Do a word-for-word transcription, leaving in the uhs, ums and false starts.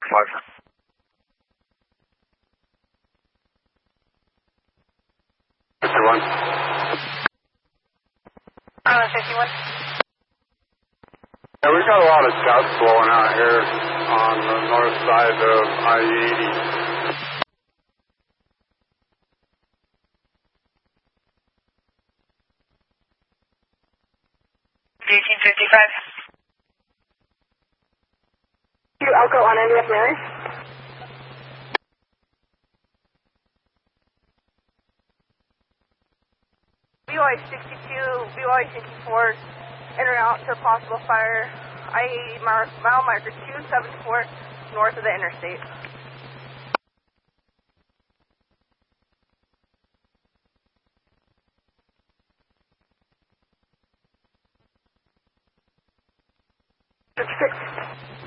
five. fifty-one. Uh, fifty-one. Yeah, we've got a lot of scouts blowing out here on the north side of I eighty. eighteen fifty-five. You Elko on N W F Miller. B Y sixty-two, B Y sixty-four, in or out to possible fire, I eighty mile, mile marker two seven four, north of the interstate. Six.